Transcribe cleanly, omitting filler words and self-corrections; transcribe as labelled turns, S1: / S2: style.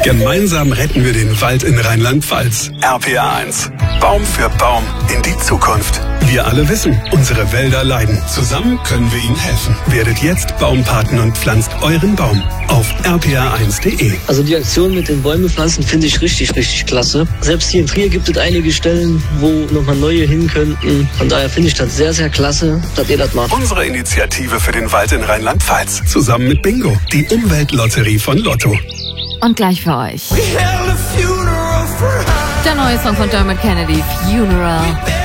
S1: Gemeinsam retten wir den Wald in Rheinland-Pfalz. RPA 1. Baum für Baum in die Zukunft. Wir alle wissen, unsere Wälder leiden. Zusammen können wir ihnen helfen. Werdet jetzt Baumpaten und pflanzt euren Baum auf rpa1.de.
S2: Also die Aktion mit den Bäume pflanzen finde ich richtig, richtig klasse. Selbst hier in Trier gibt es einige Stellen, wo nochmal neue hin könnten. Von daher finde ich das sehr, sehr klasse, dass ihr das macht.
S1: Unsere Initiative für den Wald in Rheinland-Pfalz. Zusammen mit Bingo, die Umweltlotterie von Lotto.
S3: Und gleich für euch der neue Song von Dermot Kennedy, Funeral.